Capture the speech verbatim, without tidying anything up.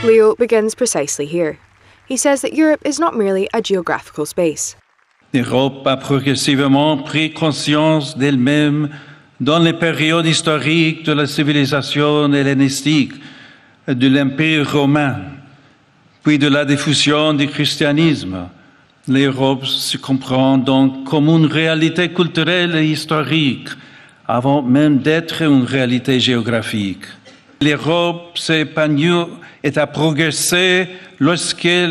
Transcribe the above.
Pope Leo begins precisely here. He says that Europe is not merely a geographical space. L'Europe a progressivement pris conscience d'elle-même dans les périodes historiques de la civilisation hellénistique, de l'Empire romain, puis de la diffusion du christianisme. L'Europe se comprend donc comme une réalité culturelle et historique, avant même d'être une réalité géographique. L'Europe s'est épanouie et a progressé lorsqu'elle